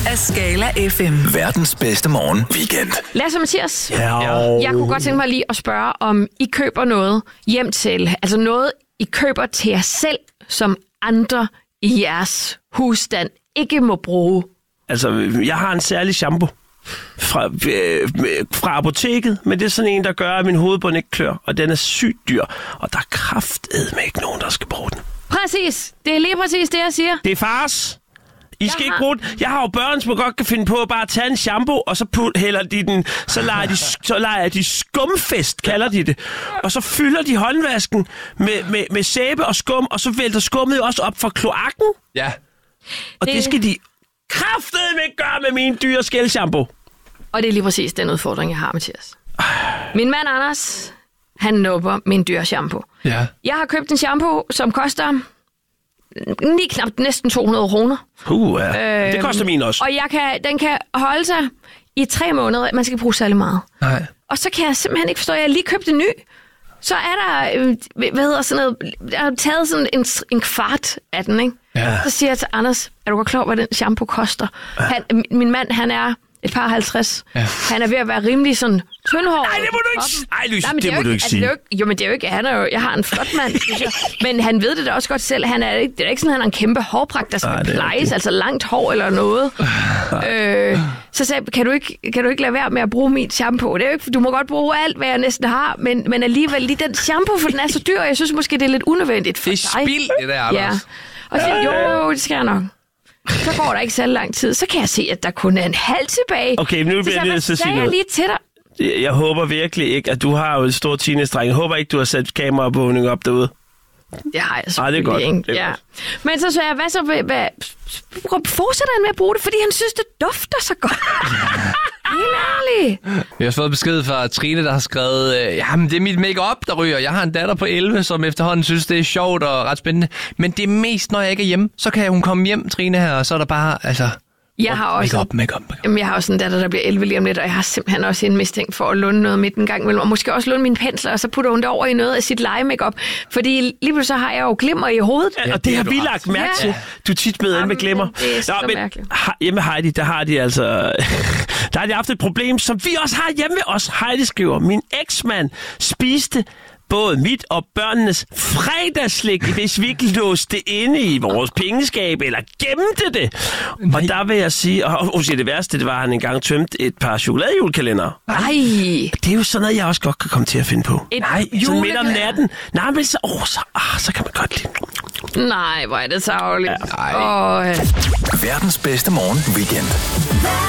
af Skala FM. Verdens bedste morgen weekend. Lasse og Mathias, Ja. jeg kunne godt tænke mig lige at spørge, om I køber noget hjem til, altså noget, I køber til jer selv, som andre i jeres husstand ikke må bruge. Altså, jeg har en særlig shampoo fra apoteket, men det er sådan en, der gør, at min hovedbund ikke klør, og den er sygt dyr, og der er kraftedme ikke nogen, der skal bruge den. Præcis, det er lige præcis det, jeg siger. Det er fars. I skal ikke bruge den. Jeg har jo børn, som godt kan finde på at bare tage en shampoo, og så hælder de den, så leger de skumfest, kalder de det. Og så fylder de håndvasken med sæbe og skum, og så vælter skummet jo også op fra kloakken. Ja. Og det skal de kraftedme ikke gøre med min dyre skældshampoo. Og det er lige præcis den udfordring, jeg har, Mathias. Min mand Anders, han nupper min dyre shampoo. Ja. Jeg har købt en shampoo, som koster lige knap næsten 200 kroner. Det koster min også. Og den kan holde sig i 3 måneder. Man skal ikke bruge særlig meget. Nej. Og så kan jeg simpelthen ikke forstå, at jeg lige købte en ny. Så er der, sådan noget, jeg har taget sådan en kvart af den, ikke? Ja. Så siger jeg til Anders, er du godt klar, hvad den shampoo koster? Min mand, han er et par 50. Ja. Han er ved at være rimelig sådan tyndhåret. Nej, det må du ikke. Ej, Lys, det må du ikke sige. Jo, men det er jo ikke. Jeg har en flot mand, synes jeg. Men han ved det da også godt selv. Det er ikke sådan, han har en kæmpe hårpragt, der skal plejes, altså langt hår eller noget. Så sagde jeg, kan du ikke lade være med at bruge mit shampoo? Det er jo ikke, du må godt bruge alt, hvad jeg næsten har, men alligevel lige den shampoo, for den er så dyr, og jeg synes måske, det er lidt unødvendigt for dig. Det er spild, det der, Anders. Ja. Og så jo, det skal jeg nok. Så går der ikke så lang tid, så kan jeg se, at der kun er en halv tilbage. Okay, nu bliver jeg nødt til at sige noget. Lige til dig. Jeg håber virkelig ikke, at du har jo en stor teenage-dreng. Jeg håber ikke, du har sat kameraovervågning op derude. Det har jeg selvfølgelig det er godt. ikke. Det er ja. godt. Men så sagde jeg, fortsætter han med at bruge det, fordi han synes, det dufter så godt. Helt ærligt. Jeg har fået besked fra Trine, der har skrevet, jamen det er mit make-up, der ryger. Jeg har en datter på 11, som efterhånden synes, det er sjovt og ret spændende. Men det er mest, når jeg ikke er hjemme. Så kan hun komme hjem, Trine, her, og så er der bare, altså... Jeg har også en datter, der bliver 11 lige om lidt, og jeg har simpelthen også en mistænkt for at låne noget midt en gang imellem, og måske også låne mine pensler, og så putter hun det over i noget af sit lege-makeup. Fordi lige pludselig så har jeg jo glimmer i hovedet. Ja, og det har vi lagt mærke til. Du er tit med med glimmer. Det er så mærkeligt. Hjemme Heidi, der har de altså... der har de haft et problem, som vi også har hjemme med os. Heidi skriver, min eksmand spiste både mit og børnenes fredagsslik, hvis vi ikke låste det inde i vores pengeskab, eller gemte det. Og der vil jeg sige, og det værste, det var, at han engang tømte et par chokoladejulekalendere. Nej. Det er jo sådan noget, jeg også godt kan komme til at finde på. Nej, sådan midt om natten. Nej, men så kan man godt lide. Nej, hvor er det tarveligt. Ja. Verdens bedste morgen weekend.